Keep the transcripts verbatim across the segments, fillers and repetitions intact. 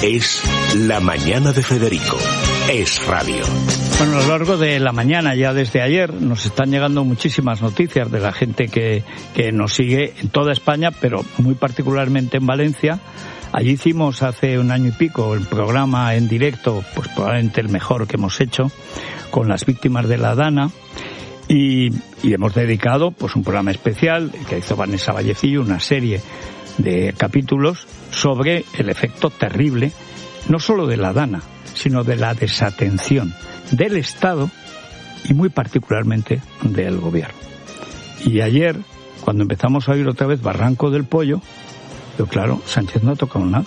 Es La Mañana de Federico. Es radio. Bueno, a lo largo de la mañana, ya desde ayer, nos están llegando muchísimas noticias de la gente que, que nos sigue en toda España, pero muy particularmente en Valencia. Allí hicimos hace un año y pico el programa en directo, pues probablemente el mejor que hemos hecho, con las víctimas de la Dana. Y, y hemos dedicado pues un programa especial que hizo Vanessa Vallecillo, una serie de capítulos sobre el efecto terrible, no solo de la Dana, sino de la desatención del Estado y muy particularmente del Gobierno. Y ayer, cuando empezamos a oír otra vez Barranco del Pollo, yo claro, Sánchez no ha tocado nada.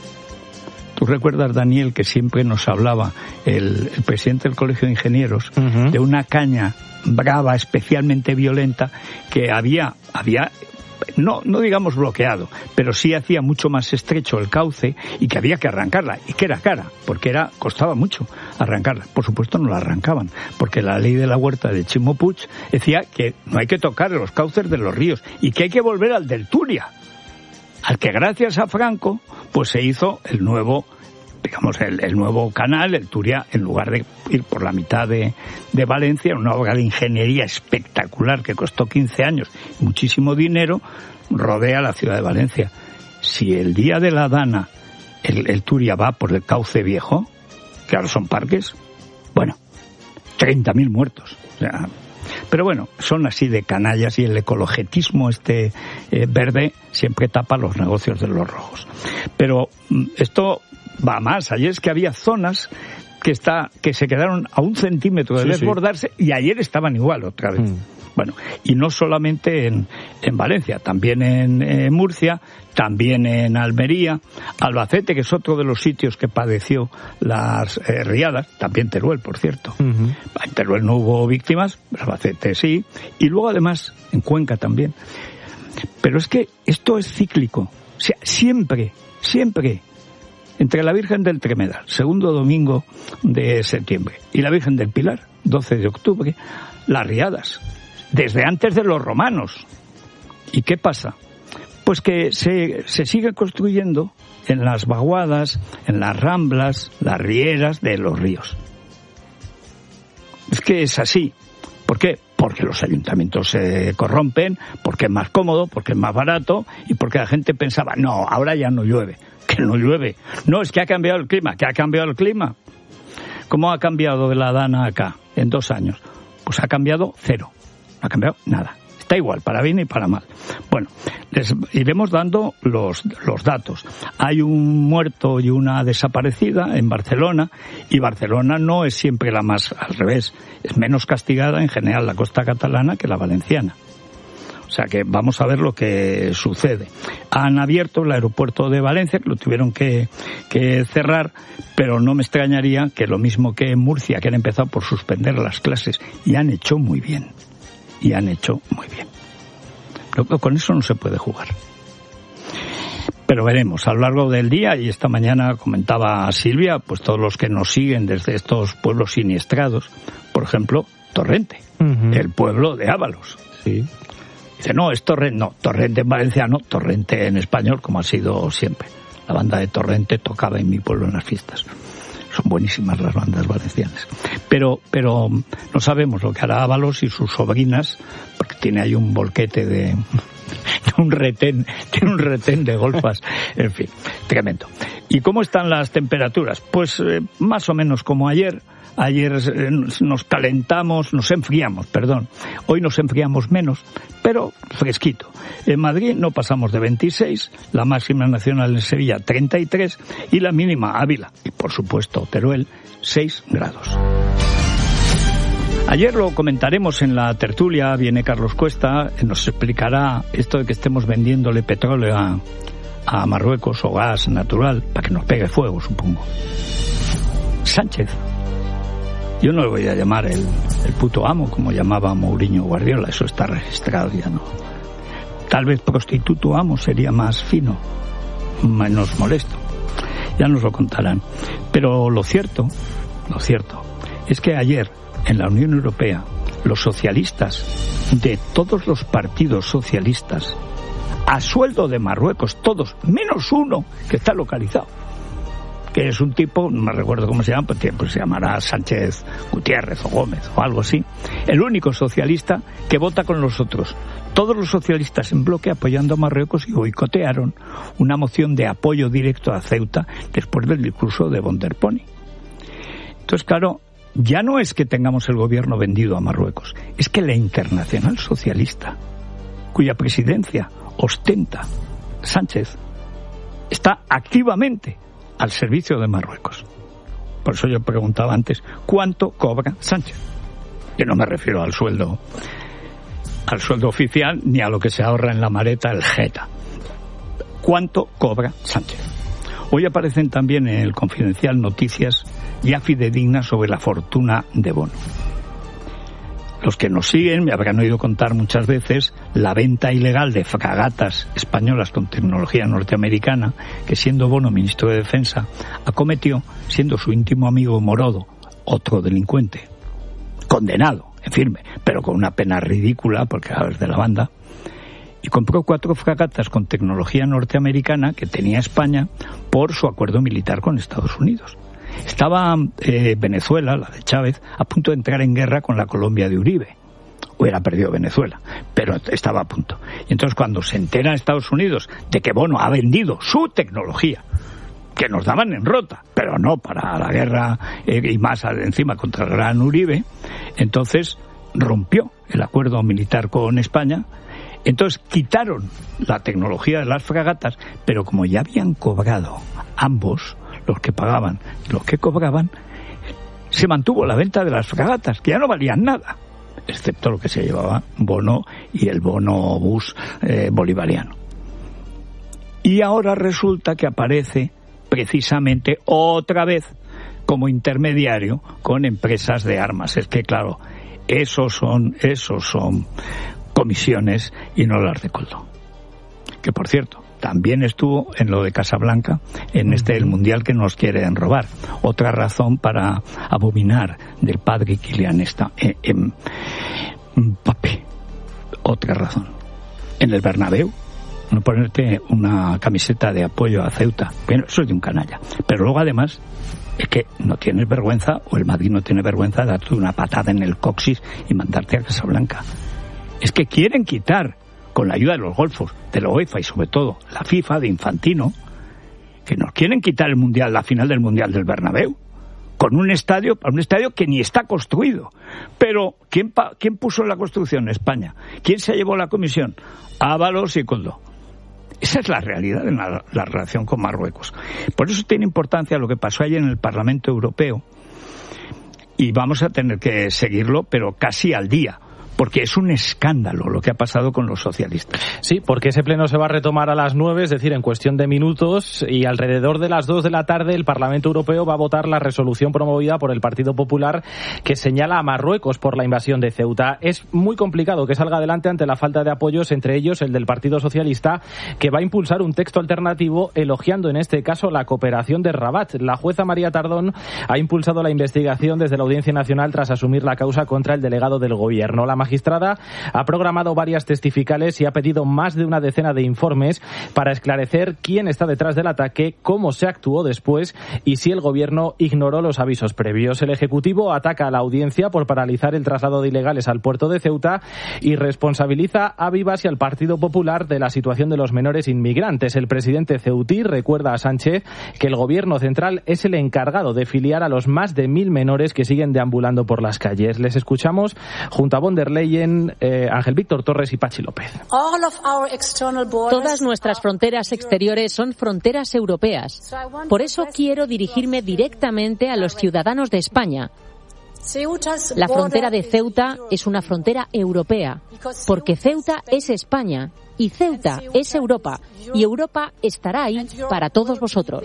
¿Tú recuerdas, Daniel, que siempre nos hablaba el, el presidente del Colegio de Ingenieros uh-huh. de una caña brava, especialmente violenta, que había, había no, no digamos bloqueado, pero sí hacía mucho más estrecho el cauce y que había que arrancarla, y que era cara, porque era costaba mucho arrancarla. Por supuesto no la arrancaban, porque la ley de la huerta de Ximo Puig decía que no hay que tocar los cauces de los ríos y que hay que volver al del Turia, al que gracias a Franco pues se hizo el nuevo, digamos, el, el nuevo canal, el Turia, en lugar de ir por la mitad de, de Valencia, una obra de ingeniería espectacular que costó quince años, muchísimo dinero, rodea la ciudad de Valencia. Si el día de la Dana el, el Turia va por el cauce viejo, que ahora son parques, bueno, treinta mil muertos, o sea... Pero bueno, son así de canallas y el ecologetismo este eh, verde siempre tapa los negocios de los rojos. Pero esto va más. Ayer es que había zonas que está que se quedaron a un centímetro de sí, desbordarse sí. y ayer estaban igual otra vez. Mm. Bueno, y no solamente en, en Valencia, también en, en Murcia, también en Almería, Albacete, que es otro de los sitios que padeció las eh, riadas, también Teruel, por cierto. Uh-huh. En Teruel no hubo víctimas, Albacete sí, y luego además en Cuenca también. Pero es que esto es cíclico, o sea, siempre, siempre, entre la Virgen del Tremedal, segundo domingo de septiembre, y la Virgen del Pilar, doce de octubre, las riadas. Desde antes de los romanos. ¿Y qué pasa? Pues que se, se sigue construyendo en las vaguadas, en las ramblas, las rieras de los ríos. Es que es así. ¿Por qué? Porque los ayuntamientos se corrompen, porque es más cómodo, porque es más barato y porque la gente pensaba, no, ahora ya no llueve. Que no llueve. No, es que ha cambiado el clima. ¿Qué ha cambiado el clima? ¿Cómo ha cambiado de la Dana acá en dos años? Pues ha cambiado cero. No ha cambiado nada. Está igual, para bien y para mal. Bueno, les iremos dando los, los datos. Hay un muerto y una desaparecida en Barcelona, y Barcelona no es siempre la más, al revés, es menos castigada en general la costa catalana que la valenciana. O sea que vamos a ver lo que sucede. Han abierto el aeropuerto de Valencia, que lo tuvieron que, que cerrar, pero no me extrañaría que lo mismo que en Murcia, que han empezado por suspender las clases, y han hecho muy bien. Y han hecho muy bien. Pero con eso no se puede jugar. Pero veremos a lo largo del día, y esta mañana comentaba Silvia, pues todos los que nos siguen desde estos pueblos siniestrados, por ejemplo, Torrente, uh-huh. el pueblo de Ábalos. Sí. Dice, no, es Torrente, no, Torrente en valenciano, Torrente en español, como ha sido siempre. La banda de Torrente tocaba en mi pueblo en las fiestas. Son buenísimas las bandas valencianas. Pero, pero no sabemos lo que hará Ábalos y sus sobrinas, porque tiene ahí un volquete de, de un retén, tiene un retén de golfas, en fin, tremendo. ¿Y cómo están las temperaturas? Pues eh, más o menos como ayer. Ayer eh, nos calentamos, nos enfriamos, perdón. Hoy nos enfriamos menos, pero fresquito. En Madrid no pasamos de veintiséis, la máxima nacional en Sevilla treinta y tres y la mínima Ávila, y por supuesto Teruel, seis grados. Ayer lo comentaremos en la tertulia, viene Carlos Cuesta, nos explicará esto de que estemos vendiéndole petróleo a, a Marruecos o gas natural, para que nos pegue fuego, supongo. Sánchez. Yo no le voy a llamar el, el puto amo, como llamaba Mourinho Guardiola, eso está registrado ya, ¿no? Tal vez prostituto amo sería más fino, menos molesto. Ya nos lo contarán. Pero lo cierto, lo cierto, es que ayer, en la Unión Europea, los socialistas de todos los partidos socialistas, a sueldo de Marruecos, todos, menos uno que está localizado, que es un tipo, no me recuerdo cómo se llama, pues, pues se llamará Sánchez Gutiérrez o Gómez o algo así, el único socialista que vota con los otros. Todos los socialistas en bloque apoyando a Marruecos y boicotearon una moción de apoyo directo a Ceuta después del discurso de von der Pony. Entonces, claro, ya no es que tengamos el gobierno vendido a Marruecos, es que la Internacional Socialista, cuya presidencia ostenta Sánchez, está activamente al servicio de Marruecos. Por eso yo preguntaba antes, ¿cuánto cobra Sánchez? Yo no me refiero al sueldo al sueldo oficial ni a lo que se ahorra en la maleta el Jeta. ¿Cuánto cobra Sánchez? Hoy aparecen también en el Confidencial noticias ya fidedignas sobre la fortuna de Bono. Los que nos siguen me habrán oído contar muchas veces la venta ilegal de fragatas españolas con tecnología norteamericana que, siendo Bono ministro de Defensa, acometió siendo su íntimo amigo Morodo, otro delincuente, condenado, en firme, pero con una pena ridícula porque era de la banda, y compró cuatro fragatas con tecnología norteamericana que tenía España por su acuerdo militar con Estados Unidos. Estaba eh, Venezuela, la de Chávez, a punto de entrar en guerra con la Colombia de Uribe. Hubiera perdido Venezuela, pero estaba a punto. Y entonces, cuando se entera Estados Unidos de que Bono ha vendido su tecnología, que nos daban en rota, pero no para la guerra eh, y más encima contra el gran Uribe, entonces rompió el acuerdo militar con España. Entonces quitaron la tecnología de las fragatas, pero como ya habían cobrado ambos, los que pagaban y los que cobraban, se mantuvo la venta de las fragatas, que ya no valían nada, excepto lo que se llevaba Bono y el bono bus eh, bolivariano. Y ahora resulta que aparece precisamente otra vez como intermediario con empresas de armas. Es que claro, esos son, esos son comisiones y no las de Coldo. Que por cierto, también estuvo en lo de Casablanca, en este el mundial que nos quieren robar. Otra razón para abominar del padre Kylian esta, eh, eh, Mbappé. Otra razón. En el Bernabéu, no ponerte una camiseta de apoyo a Ceuta. Bueno, eso es de un canalla. Pero luego además es que no tienes vergüenza, o el Madrid no tiene vergüenza de darte una patada en el coxis y mandarte a Casablanca. Es que quieren quitar, con la ayuda de los golfos, de la UEFA y sobre todo la FIFA, de Infantino, que nos quieren quitar el mundial, la final del mundial del Bernabéu, con un estadio, para un estadio que ni está construido. Pero ¿quién, pa, quién puso la construcción? España. ¿Quién se llevó la comisión? Ábalos y Coldo. Esa es la realidad de la, la relación con Marruecos. Por eso tiene importancia lo que pasó ayer en el Parlamento Europeo, y vamos a tener que seguirlo, pero casi al día, porque es un escándalo lo que ha pasado con los socialistas. Sí, porque ese pleno se va a retomar a las nueve, es decir, en cuestión de minutos, y alrededor de las dos de la tarde el Parlamento Europeo va a votar la resolución promovida por el Partido Popular que señala a Marruecos por la invasión de Ceuta. Es muy complicado que salga adelante ante la falta de apoyos, entre ellos el del Partido Socialista, que va a impulsar un texto alternativo elogiando en este caso la cooperación de Rabat. La jueza María Tardón ha impulsado la investigación desde la Audiencia Nacional tras asumir la causa contra el delegado del Gobierno. La magistrada ha programado varias testificales y ha pedido más de una decena de informes para esclarecer quién está detrás del ataque, cómo se actuó después y si el Gobierno ignoró los avisos previos. El Ejecutivo ataca a la Audiencia por paralizar el traslado de ilegales al puerto de Ceuta y responsabiliza a Vivas y al Partido Popular de la situación de los menores inmigrantes. El presidente ceutí recuerda a Sánchez que el Gobierno central es el encargado de filiar a los más de mil menores que siguen deambulando por las calles. Les escuchamos junto a von der Leyen, eh, Ángel Víctor Torres y Pachi López. Todas nuestras fronteras exteriores son fronteras europeas. Por eso quiero dirigirme directamente a los ciudadanos de España. La frontera de Ceuta es una frontera europea, porque Ceuta es España y Ceuta es Europa, y Europa estará ahí para todos vosotros.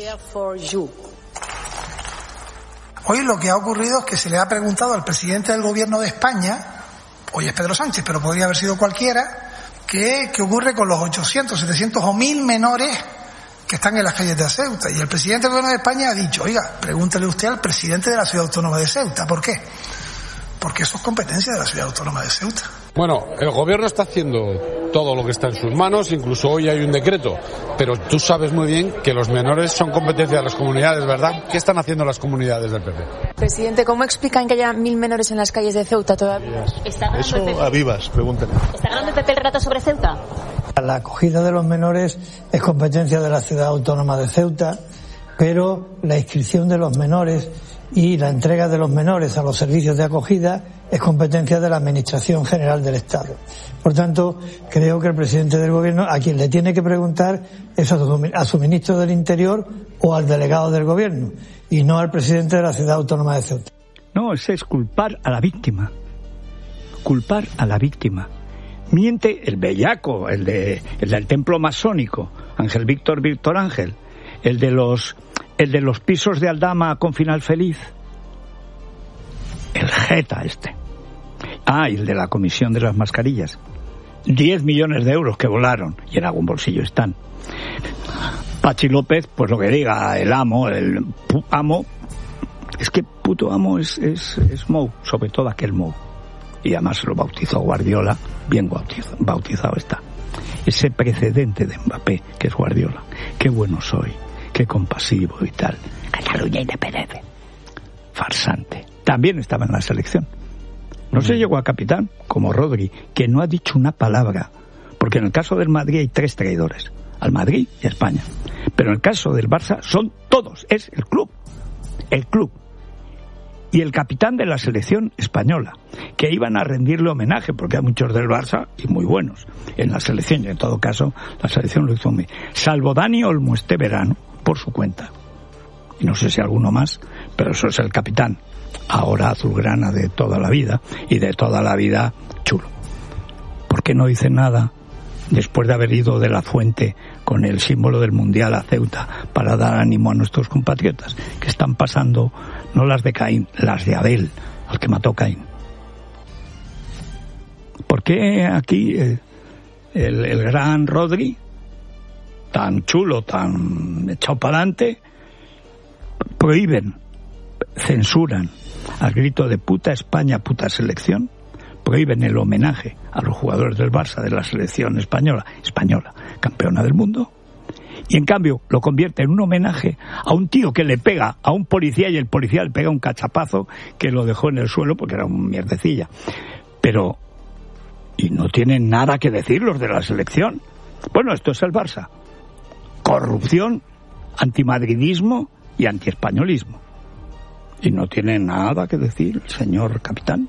Hoy lo que ha ocurrido es que se le ha preguntado al presidente del Gobierno de España, hoy es Pedro Sánchez, pero podría haber sido cualquiera, ¿qué, qué ocurre con los ochocientos, setecientos o mil menores que están en las calles de Ceuta? Y el presidente del Gobierno de España ha dicho, oiga, pregúntele usted al presidente de la Ciudad Autónoma de Ceuta. ¿Por qué? Porque eso es competencia de la Ciudad Autónoma de Ceuta. Bueno, el Gobierno está haciendo todo lo que está en sus manos, incluso hoy hay un decreto, pero tú sabes muy bien que los menores son competencia de las comunidades, ¿verdad? ¿Qué están haciendo las comunidades del P P? Presidente, ¿cómo explican que haya mil menores en las calles de Ceuta todavía? Eso a vivas, pregúntenle. ¿Está ganando el P P el relato sobre Ceuta? La acogida de los menores es competencia de la ciudad autónoma de Ceuta, pero la inscripción de los menores y la entrega de los menores a los servicios de acogida es competencia de la Administración General del Estado. Por tanto, creo que el presidente del Gobierno, a quien le tiene que preguntar es a su, a su ministro del Interior o al delegado del Gobierno, y no al presidente de la ciudad autónoma de Ceuta. No, ese es culpar a la víctima. Culpar a la víctima. Miente el bellaco, el, de, el del templo masónico, Ángel Víctor Víctor Ángel, el de los el de los pisos de Aldama con final feliz, el jeta este. Ah, y el de la comisión de las mascarillas. Diez millones de euros que volaron y en algún bolsillo están. Pachi López, pues lo que diga, el amo, el pu- amo, es que puto amo es, es, es Mou, sobre todo aquel Mou. Y además lo bautizó Guardiola, bien bautizado, bautizado está. Ese precedente de Mbappé, que es Guardiola. Qué bueno soy, qué compasivo y tal. Cataluña y de Pérez. Farsante. También estaba en la selección. No se llegó a capitán, como Rodri, que no ha dicho una palabra. Porque en el caso del Madrid hay tres traidores. Al Madrid y a España. Pero en el caso del Barça son todos. Es el club. El club. Y el capitán de la selección española, que iban a rendirle homenaje, porque hay muchos del Barça y muy buenos en la selección, y en todo caso la selección lo hizo muy bien. Salvo Dani Olmo este verano, por su cuenta, y no sé si alguno más, pero eso es el capitán, ahora azulgrana de toda la vida, y de toda la vida chulo. ¿Por qué no dice nada después de haber ido de la fuente con el símbolo del Mundial a Ceuta para dar ánimo a nuestros compatriotas que están pasando, no las de Caín, las de Abel, al que mató Caín? ¿Por qué aquí eh, el, el gran Rodri, tan chulo, tan echado para adelante, prohíben, censuran al grito de puta España, puta selección? Prohíben el homenaje a los jugadores del Barça de la selección española, española, campeona del mundo, y en cambio lo convierte en un homenaje a un tío que le pega a un policía y el policía le pega un cachapazo que lo dejó en el suelo porque era un mierdecilla. Pero, y no tienen nada que decir los de la selección. Bueno, esto es el Barça. Corrupción, antimadridismo y antiespañolismo. Y no tiene nada que decir el señor capitán.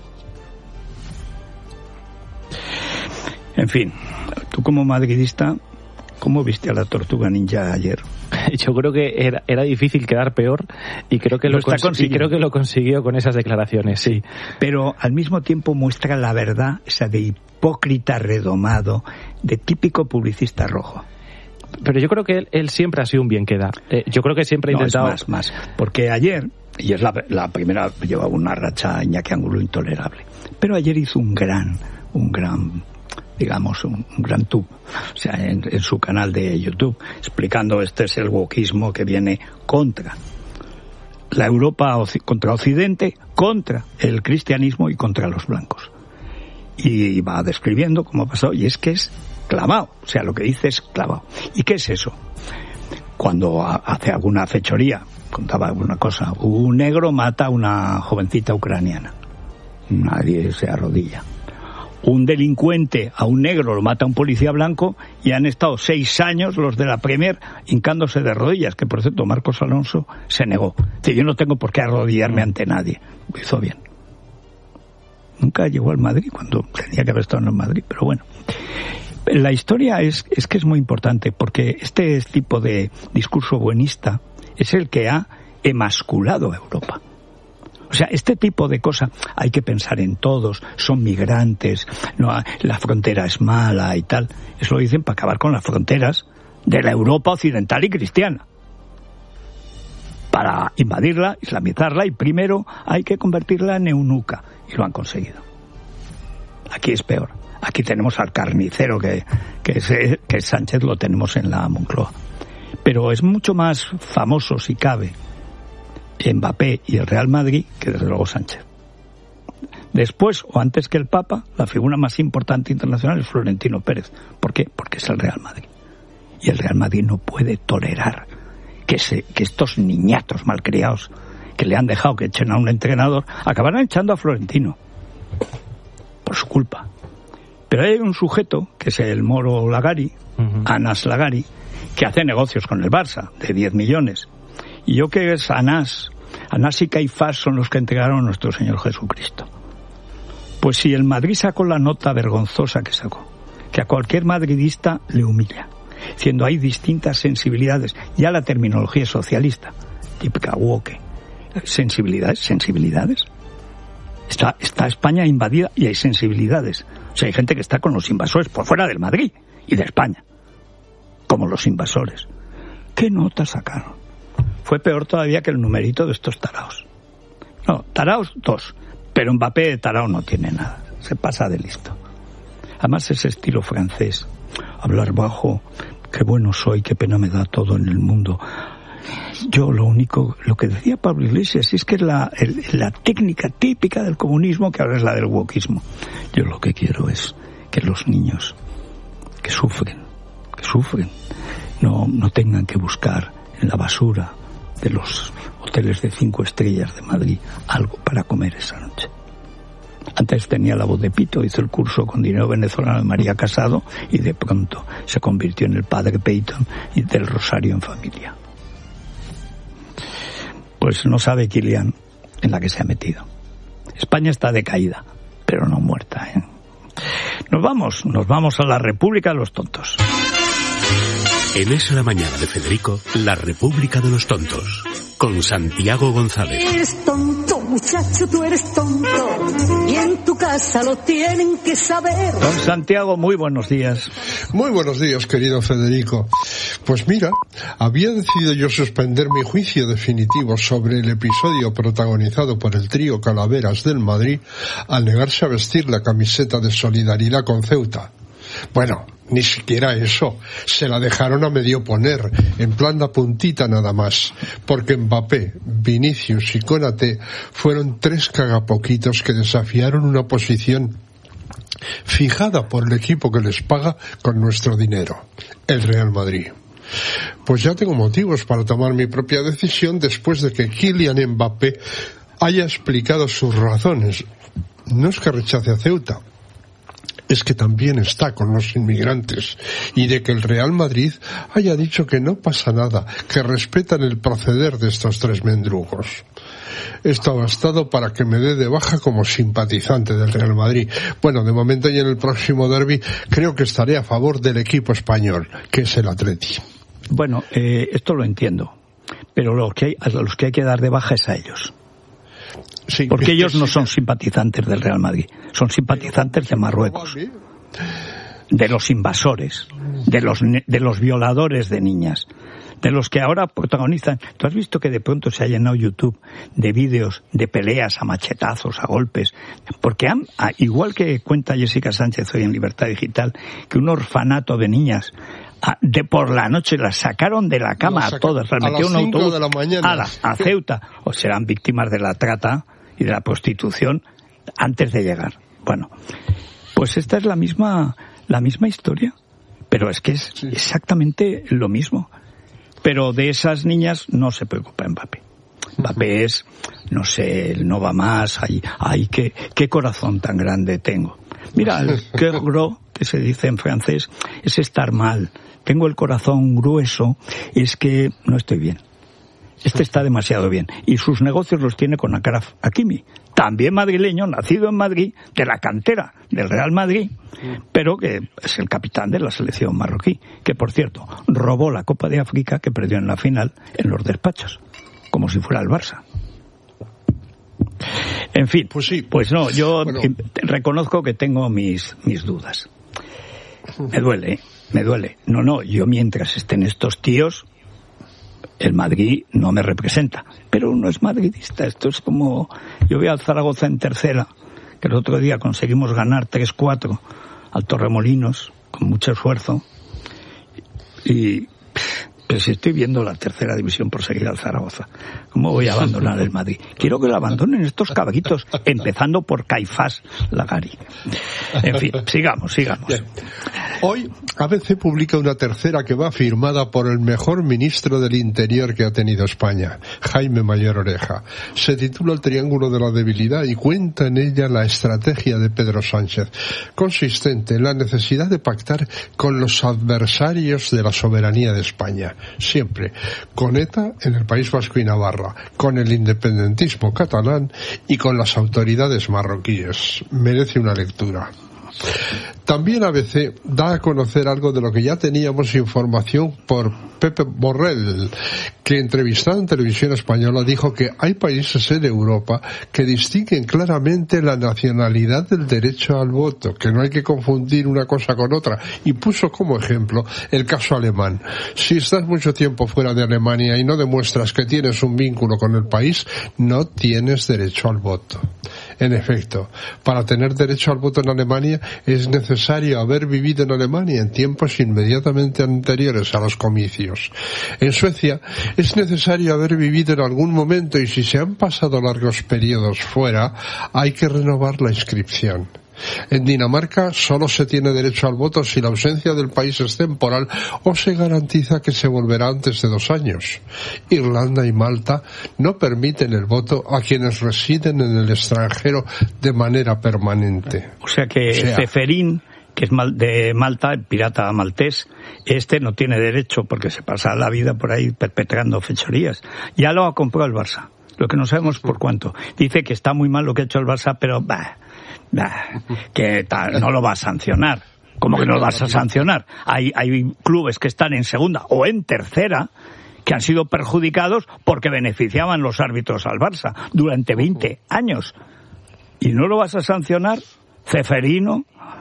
En fin, tú como madridista, ¿cómo viste a la Tortuga Ninja ayer? Yo creo que era, era difícil quedar peor y creo que lo, lo está cons- y creo que lo consiguió con esas declaraciones, sí. Pero al mismo tiempo muestra la verdad, esa de hipócrita redomado, de típico publicista rojo. Pero yo creo que él, él siempre ha sido un bien quedar. Eh, yo creo que siempre ha no, intentado... Es más, más. Porque ayer, y es la, la primera, llevaba una racha Iñaki Angulo intolerable, pero ayer hizo un gran, un gran... digamos, un, un gran tube, o sea, en, en su canal de YouTube, explicando este es el wokismo que viene contra la Europa, contra Occidente, contra el cristianismo y contra los blancos. Y va describiendo cómo ha pasado, y es que es clavado, o sea, lo que dice es clavado. ¿Y qué es eso? Cuando a, hace alguna fechoría, contaba alguna cosa, un negro mata a una jovencita ucraniana, nadie se arrodilla. Un delincuente a un negro lo mata a un policía blanco y han estado seis años los de la Premier hincándose de rodillas, que por cierto Marcos Alonso se negó. Dice, yo no tengo por qué arrodillarme ante nadie. Lo hizo bien. Nunca llegó al Madrid cuando tenía que haber estado en el Madrid, pero bueno. La historia es, es que es muy importante porque este tipo de discurso buenista es el que ha emasculado a Europa. O sea, este tipo de cosas hay que pensar en todos, son migrantes, no, la frontera es mala y tal. Eso lo dicen para acabar con las fronteras de la Europa occidental y cristiana. Para invadirla, islamizarla y primero hay que convertirla en eunuca. Y lo han conseguido. Aquí es peor. Aquí tenemos al carnicero que, que, es, que es Sánchez, lo tenemos en la Moncloa. Pero es mucho más famoso, si cabe, Mbappé y el Real Madrid que desde luego Sánchez. Después, o antes que el Papa, la figura más importante internacional es Florentino Pérez. ¿Por qué? Porque es el Real Madrid. Y el Real Madrid no puede tolerar que, se, que estos niñatos malcriados que le han dejado que echen a un entrenador acabarán echando a Florentino. Por su culpa. Pero hay un sujeto, que es el moro Lagari, uh-huh. Anas Lagari, que hace negocios con el Barça, de diez millones. Y yo que es Anás, Anás y Caifás son los que entregaron a nuestro Señor Jesucristo. Pues si el Madrid sacó la nota vergonzosa que sacó, que a cualquier madridista le humilla, siendo hay distintas sensibilidades, ya la terminología es socialista, típica woke, sensibilidades, sensibilidades. Está, está España invadida y hay sensibilidades. O sea, hay gente que está con los invasores por fuera del Madrid y de España, como los invasores. ¿Qué nota sacaron? Fue peor todavía que el numerito de estos taraos. No, taraos dos, pero Mbappé de tarao no tiene nada, se pasa de listo. Además ese estilo francés, hablar bajo, qué bueno soy, qué pena me da todo en el mundo. Yo lo único, lo que decía Pablo Iglesias es que es la, el, la técnica típica del comunismo, que ahora es la del wokismo. Yo lo que quiero es que los niños que sufren, que sufren, no, no tengan que buscar en la basura de los hoteles de cinco estrellas de Madrid algo para comer esa noche. Antes tenía la voz de pito, hizo el curso con dinero venezolano de María Casado y de pronto se convirtió en el padre Peyton y del Rosario en Familia. Pues no sabe Kylian en la que se ha metido. España está decaída, pero no muerta, ¿eh? Nos vamos, nos vamos a la República de los Tontos. En Es la Mañana de Federico, la República de los Tontos, con Santiago González. Eres tonto, muchacho, tú eres tonto, y en tu casa lo tienen que saber. Don Santiago, muy buenos días. Muy buenos días, querido Federico. Pues mira, había decidido yo suspender mi juicio definitivo sobre el episodio protagonizado por el trío Calaveras del Madrid al negarse a vestir la camiseta de solidaridad con Ceuta. Bueno, ni siquiera eso, se la dejaron a medio poner, en plan de puntita nada más, porque Mbappé, Vinicius y Konaté fueron tres cagapoquitos que desafiaron una posición fijada por el equipo que les paga con nuestro dinero, el Real Madrid. Pues ya tengo motivos para tomar mi propia decisión después de que Kylian Mbappé haya explicado sus razones. No es que rechace a Ceuta, es que también está con los inmigrantes, y de que el Real Madrid haya dicho que no pasa nada, que respetan el proceder de estos tres mendrugos. Esto ha bastado para que me dé de baja como simpatizante del Real Madrid. Bueno, de momento y en el próximo derbi creo que estaré a favor del equipo español, que es el Atleti. Bueno, eh, esto lo entiendo, pero lo que hay, a los que hay que dar de baja es a ellos. Sí, porque ellos no son simpatizantes del Real Madrid, son simpatizantes de Marruecos, de los invasores, de los de los violadores de niñas, de los que ahora protagonizan. ¿Tú has visto que de pronto se ha llenado YouTube de vídeos de peleas a machetazos, a golpes? Porque han, igual que cuenta Jessica Sánchez hoy en Libertad Digital, que un orfanato de niñas de por la noche las sacaron de la cama a todas, las metió un autobús de la mañana. A, la, a Ceuta, o serán víctimas de la trata y de la prostitución antes de llegar. Bueno, pues esta es la misma la misma historia, pero es que es sí. exactamente lo mismo. Pero de esas niñas no se preocupa Mbappé. Mbappé es, no sé, no va más, ay, ay qué, qué corazón tan grande tengo. Mira, el cœur gros, que se dice en francés, es estar mal. Tengo el corazón grueso, es que no estoy bien. Este está demasiado bien. Y sus negocios los tiene con Achraf Hakimi, también madrileño, nacido en Madrid, de la cantera del Real Madrid, pero que es el capitán de la selección marroquí, que por cierto, robó la Copa de África que perdió en la final en los despachos, como si fuera el Barça. En fin, pues, sí. pues no, yo bueno. reconozco que tengo mis, mis dudas. Me duele, ¿eh? me duele. No, no, yo mientras estén estos tíos, el Madrid no me representa. Pero uno es madridista, esto es como... Yo voy al Zaragoza en tercera, que el otro día conseguimos ganar tres cuatro al Torremolinos, con mucho esfuerzo. Y Pero si estoy viendo la tercera división por seguir al Zaragoza, ¿cómo voy a abandonar el Madrid? Quiero que lo abandonen estos caballitos, empezando por Caifás Lagari. En fin, sigamos, sigamos. Bien. Hoy A B C publica una tercera que va firmada por el mejor ministro del Interior que ha tenido España, Jaime Mayor Oreja. Se titula El Triángulo de la Debilidad y cuenta en ella la estrategia de Pedro Sánchez, consistente en la necesidad de pactar con los adversarios de la soberanía de España. Siempre con ETA en el País Vasco y Navarra, con el independentismo catalán y con las autoridades marroquíes. Merece una lectura. También A B C da a conocer algo de lo que ya teníamos información por Pepe Borrell, que entrevistado en Televisión Española dijo que hay países en Europa que distinguen claramente la nacionalidad del derecho al voto, que no hay que confundir una cosa con otra, y puso como ejemplo el caso alemán. Si estás mucho tiempo fuera de Alemania y no demuestras que tienes un vínculo con el país, no tienes derecho al voto. En efecto, para tener derecho al voto en Alemania es necesario haber vivido en Alemania en tiempos inmediatamente anteriores a los comicios. En Suecia es necesario haber vivido en algún momento y si se han pasado largos periodos fuera, hay que renovar la inscripción. En Dinamarca solo se tiene derecho al voto si la ausencia del país es temporal o se garantiza que se volverá antes de dos años. Irlanda y Malta no permiten el voto a quienes residen en el extranjero de manera permanente. O sea que o sea, Ceferín, que es de Malta, el pirata maltés, este no tiene derecho porque se pasa la vida por ahí perpetrando fechorías. Ya lo ha comprado el Barça, lo que no sabemos por cuánto. Dice que está muy mal lo que ha hecho el Barça, pero bah, bah, que tal, no lo va a sancionar. ¿Cómo que no lo vas a sancionar? Hay, hay clubes que están en segunda o en tercera que han sido perjudicados porque beneficiaban los árbitros al Barça durante veinte años. ¿Y no lo vas a sancionar? Ceferino.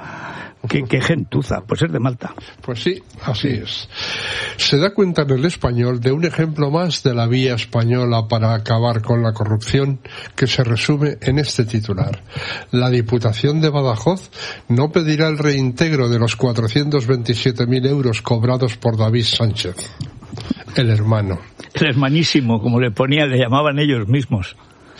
¿Qué, qué gentuza? Pues es de Malta. Pues sí, así es. Se da cuenta en El Español de un ejemplo más de la vía española para acabar con la corrupción que se resume en este titular. La Diputación de Badajoz no pedirá el reintegro de los cuatrocientos veintisiete mil euros cobrados por David Sánchez, el hermano. El hermanísimo, como le ponían, le llamaban ellos mismos.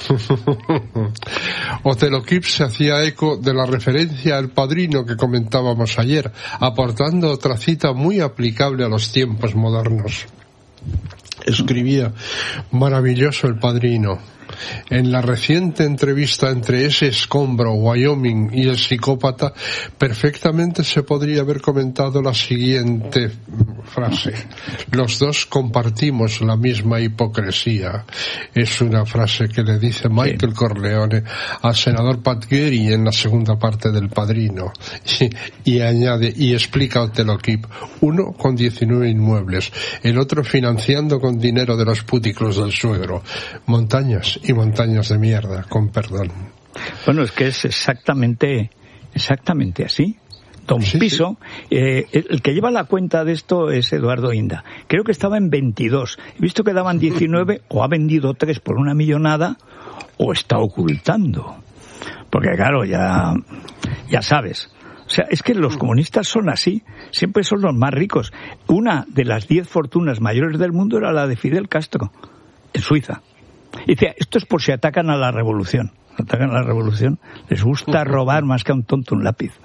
Otelo Kip se hacía eco de la referencia al Padrino que comentábamos ayer, aportando otra cita muy aplicable a los tiempos modernos. Escribía: maravilloso El Padrino. En la reciente entrevista entre ese escombro, Wyoming, y el psicópata, perfectamente se podría haber comentado la siguiente frase: los dos compartimos la misma hipocresía. Es una frase que le dice Michael sí. Corleone al senador Pat Getty en la segunda parte del Padrino. Y, y añade, y explica Otelo Kip: uno con diecinueve inmuebles, el otro financiando con dinero de los puticlos del suegro. Montañas y montañas de mierda, con perdón. Bueno, es que es exactamente, exactamente así. Don sí, Piso, sí. Eh, el que lleva la cuenta de esto es Eduardo Inda. Creo que estaba en veintidós. He visto que daban diecinueve, o ha vendido tres por una millonada, o está ocultando. Porque claro, ya, ya sabes. O sea, es que los comunistas son así, siempre son los más ricos. Una de las diez fortunas mayores del mundo era la de Fidel Castro, en Suiza. Y decía, esto es por si atacan a la revolución. Atacan a la revolución, les gusta robar más que a un tonto un lápiz.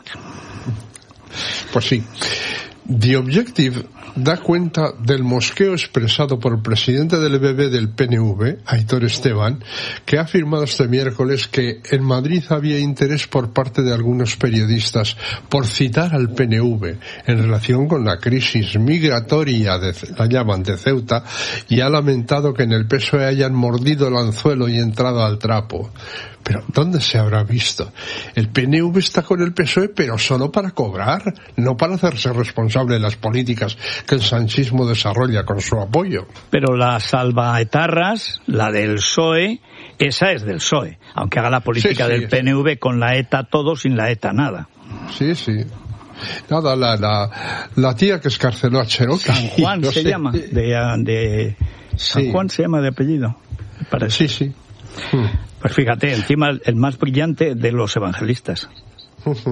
Pues sí. The Objective da cuenta del mosqueo expresado por el presidente del B B del P N V, Aitor Esteban, que ha afirmado este miércoles que en Madrid había interés por parte de algunos periodistas por citar al P N V en relación con la crisis migratoria, de, la llaman de Ceuta, y ha lamentado que en el P S O E hayan mordido el anzuelo y entrado al trapo. Pero ¿dónde se habrá visto? El P N V está con el P S O E, pero solo para cobrar, no para hacerse responsable de las políticas que el sanchismo desarrolla con su apoyo. Pero la salvaetarras, la del P S O E, esa es del P S O E, aunque haga la política sí, sí, del P N V con la ETA todo, sin la ETA nada. Sí, sí. Nada, la, la, la tía que escarceló a Cherokee. San Juan no se sé. llama, de, de San sí. Juan se llama de apellido, me parece. Sí, sí. Hmm. Pues fíjate, encima el más brillante de los evangelistas.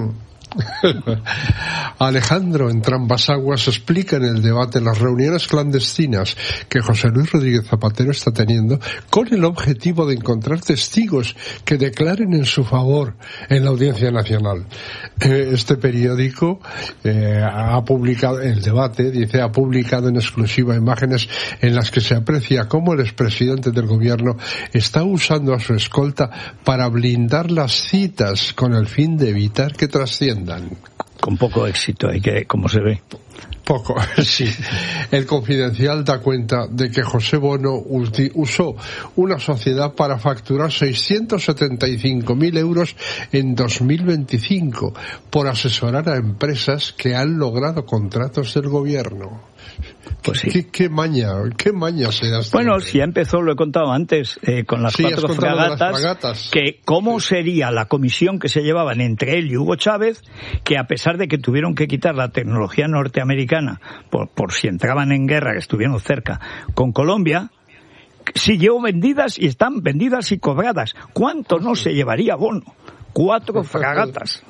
Alejandro en Trambasaguas explica en el debate las reuniones clandestinas que José Luis Rodríguez Zapatero está teniendo con el objetivo de encontrar testigos que declaren en su favor en la Audiencia Nacional. Eh, este periódico eh, ha publicado, el debate, dice, ha publicado en exclusiva imágenes en las que se aprecia cómo el expresidente del gobierno está usando a su escolta para blindar las citas con el fin de evitar que trasciendan. Con poco éxito, hay que, como se ve. Poco, sí. El Confidencial da cuenta de que José Bono usó una sociedad para facturar seiscientos setenta y cinco mil euros en dos mil veinticinco por asesorar a empresas que han logrado contratos del gobierno. Pues sí. ¿Qué, qué maña, qué maña se da? Bueno, hombre? Si ya empezó, lo he contado antes, eh, con las sí, cuatro fragatas, las fragatas, que cómo sería la comisión que se llevaban entre él y Hugo Chávez, que a pesar de que tuvieron que quitar la tecnología norteamericana por, por si entraban en guerra, que estuvieron cerca con Colombia, siguió vendidas y están vendidas y cobradas. ¿Cuánto no se llevaría Bono? Cuatro fragatas.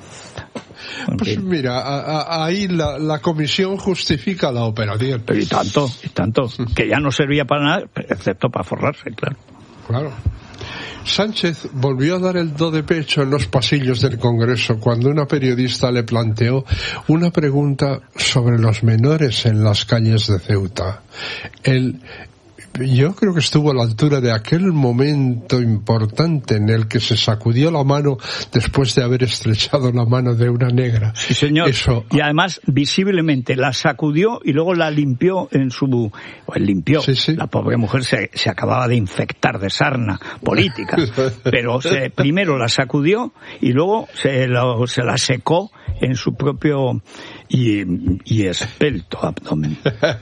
Pues mira, a, a, ahí la, la comisión justifica la operación. Pero y tanto, y tanto, que ya no servía para nada, excepto para forrarse, claro. Claro. Sánchez volvió a dar el do de pecho en los pasillos del Congreso cuando una periodista le planteó una pregunta sobre los menores en las calles de Ceuta. Él, yo creo que estuvo a la altura de aquel momento importante en el que se sacudió la mano después de haber estrechado la mano de una negra. Sí, señor. Eso. Y además, visiblemente, la sacudió y luego la limpió en su... Pues limpió. Sí, sí. La pobre mujer se, se acababa de infectar de sarna política. Pero se, primero la sacudió y luego se, lo, se la secó en su propio y, y esbelto abdomen.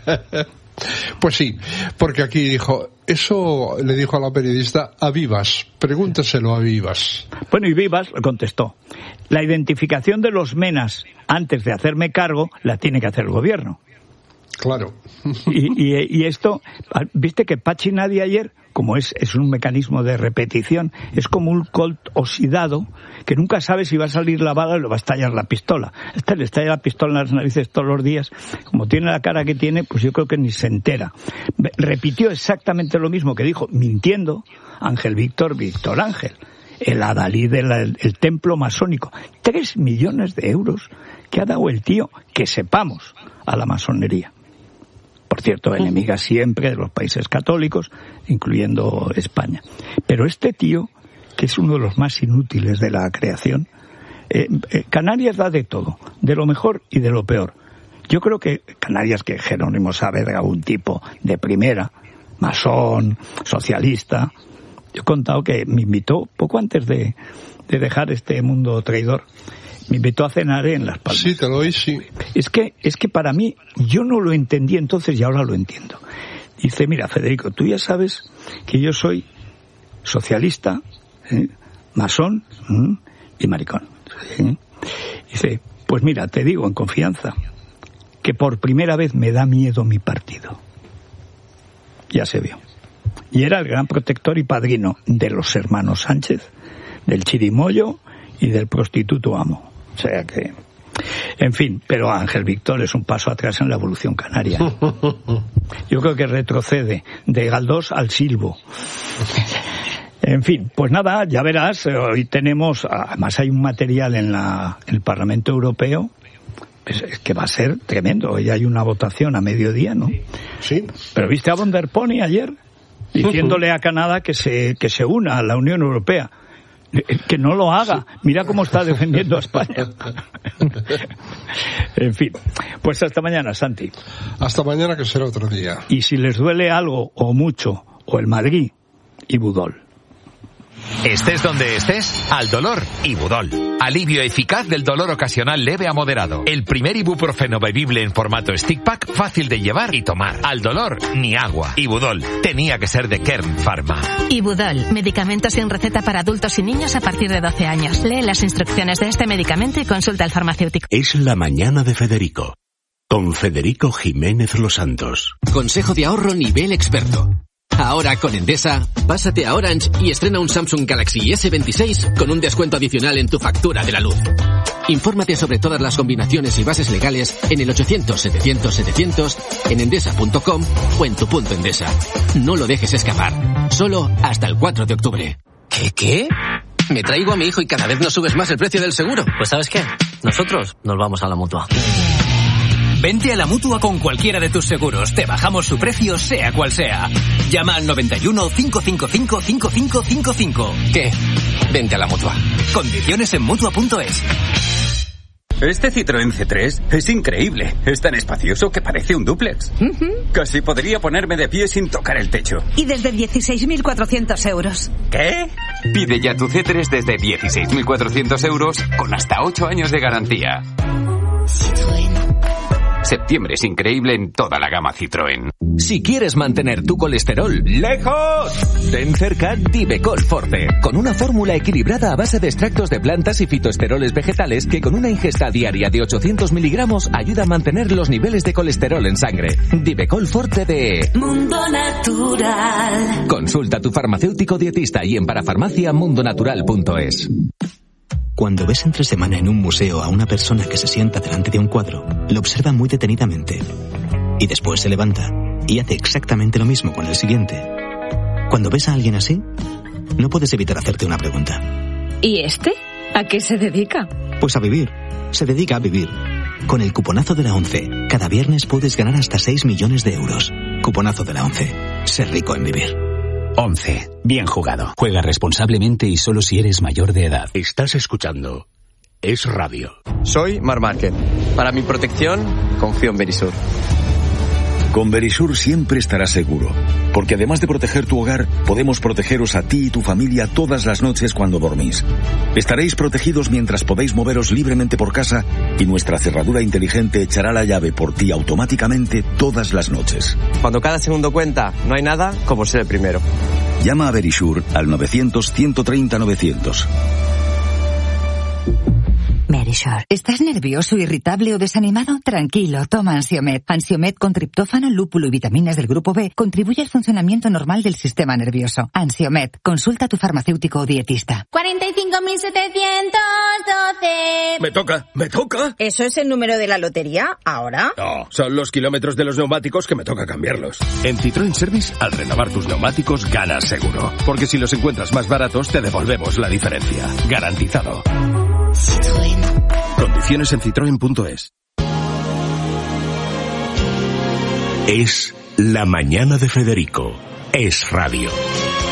Pues sí, porque aquí dijo, eso le dijo a la periodista a Vivas, pregúnteselo a Vivas. Bueno, y Vivas le contestó, la identificación de los menas antes de hacerme cargo la tiene que hacer el gobierno. Claro. Y, y, y esto, viste que Pachi Nadia ayer, como es, es un mecanismo de repetición, es como un Colt oxidado, que nunca sabe si va a salir la bala o le va a estallar la pistola. Este le estalla la pistola en las narices todos los días. Como tiene la cara que tiene, pues yo creo que ni se entera. Repitió exactamente lo mismo que dijo, mintiendo, Ángel Víctor, Víctor Ángel, el adalid del el templo masónico. Tres millones de euros que ha dado el tío, que sepamos, a la masonería. Por cierto, enemiga siempre de los países católicos, incluyendo España. Pero este tío, que es uno de los más inútiles de la creación, eh, eh, Canarias da de todo, de lo mejor y de lo peor. Yo creo que Canarias, que Jerónimo Saavedra, un tipo de primera, masón, socialista, yo he contado que me invitó, poco antes de, de dejar este mundo traidor, me invitó a cenar en Las Palmas. Sí, te lo oí, sí. Es que, es que para mí, yo no lo entendí entonces y ahora lo entiendo. Dice, mira, Federico, tú ya sabes que yo soy socialista, ¿eh? masón ¿eh? y maricón. ¿eh? Dice, pues mira, te digo en confianza que por primera vez me da miedo mi partido. Ya se vio. Y era el gran protector y padrino de los hermanos Sánchez, del chirimoyo y del prostituto amo. O sea que, en fin, pero Ángel Víctor es un paso atrás en la evolución canaria. Yo creo que retrocede de Galdós al Silbo. En fin, pues nada, ya verás, hoy tenemos, además hay un material en, la, en el Parlamento Europeo, pues es que va a ser tremendo. Hoy hay una votación a mediodía, ¿no? Sí. Pero viste a Von der Pony ayer, diciéndole a Canadá que se, que se una a la Unión Europea. Que no lo haga. Mira cómo está defendiendo a España. En fin, pues hasta mañana, Santi. Hasta mañana, que será otro día. Y si les duele algo o mucho, o el Madrid, Ibudol. Estés donde estés, al dolor, Ibudol. Alivio eficaz del dolor ocasional leve a moderado. El primer ibuprofeno bebible en formato stick pack, fácil de llevar y tomar. Al dolor, ni agua. Ibudol. Tenía que ser de Kern Pharma. Ibudol. Medicamento sin receta para adultos y niños a partir de doce años. Lee las instrucciones de este medicamento y consulta al farmacéutico. Es la mañana de Federico. Con Federico Jiménez Los Santos. Consejo de ahorro nivel experto. Ahora con Endesa, pásate a Orange y estrena un Samsung Galaxy ese veintiséis con un descuento adicional en tu factura de la luz. Infórmate sobre todas las combinaciones y bases legales en el ochocientos setecientos setecientos, en endesa punto com o en tu punto Endesa. No lo dejes escapar. Solo hasta el cuatro de octubre. ¿Qué, qué? Me traigo a mi hijo y cada vez nos subes más el precio del seguro. Pues ¿sabes qué? Nosotros nos vamos a la Mutua. Vente a la Mutua con cualquiera de tus seguros. Te bajamos su precio, sea cual sea. Llama al noventa y uno, cinco cinco cinco, cinco cinco cinco cinco. ¿Qué? Vente a la Mutua. Condiciones en Mutua punto es. Este Citroën C tres es increíble. Es tan espacioso que parece un dúplex. Uh-huh. Casi podría ponerme de pie sin tocar el techo. Y desde dieciséis mil cuatrocientos euros. ¿Qué? Pide ya tu C tres desde dieciséis mil cuatrocientos euros con hasta ocho años de garantía. Septiembre es increíble en toda la gama Citroën. Si quieres mantener tu colesterol lejos, ten cerca Divecol Forte, con una fórmula equilibrada a base de extractos de plantas y fitoesteroles vegetales que con una ingesta diaria de ochocientos miligramos ayuda a mantener los niveles de colesterol en sangre. Divecol Forte de Mundo Natural. Consulta a tu farmacéutico dietista y en parafarmacia mundonatural punto es. Cuando ves entre semana en un museo a una persona que se sienta delante de un cuadro, lo observa muy detenidamente y después se levanta y hace exactamente lo mismo con el siguiente. Cuando ves a alguien así, no puedes evitar hacerte una pregunta. ¿Y este? ¿A qué se dedica? Pues a vivir. Se dedica a vivir. Con el cuponazo de la ONCE, cada viernes puedes ganar hasta seis millones de euros. Cuponazo de la ONCE. Ser rico en vivir. once. Bien jugado. Juega responsablemente y solo si eres mayor de edad. Estás escuchando Es Radio. Soy Mar Márquez. Para mi protección, confío en Verisur. Con Verisur siempre estarás seguro, porque además de proteger tu hogar, podemos protegeros a ti y tu familia todas las noches cuando dormís. Estaréis protegidos mientras podéis moveros libremente por casa y nuestra cerradura inteligente echará la llave por ti automáticamente todas las noches. Cuando cada segundo cuenta, no hay nada como ser el primero. Llama a Verisur al novecientos, ciento treinta, novecientos. Verisur. ¿Estás nervioso, irritable o desanimado? Tranquilo, toma Ansiomed. Ansiomed con triptófano, lúpulo y vitaminas del grupo B contribuye al funcionamiento normal del sistema nervioso. Ansiomed. Consulta a tu farmacéutico o dietista. cuarenta y cinco mil setecientos doce. Me toca, me toca. ¿Eso es el número de la lotería ahora? No, son los kilómetros de los neumáticos que me toca cambiarlos. En Citroën Service, al renovar tus neumáticos, ganas seguro. Porque si los encuentras más baratos, te devolvemos la diferencia. Garantizado. Citroën. Condiciones en citroen punto es. Es la mañana de Federico. Es Radio.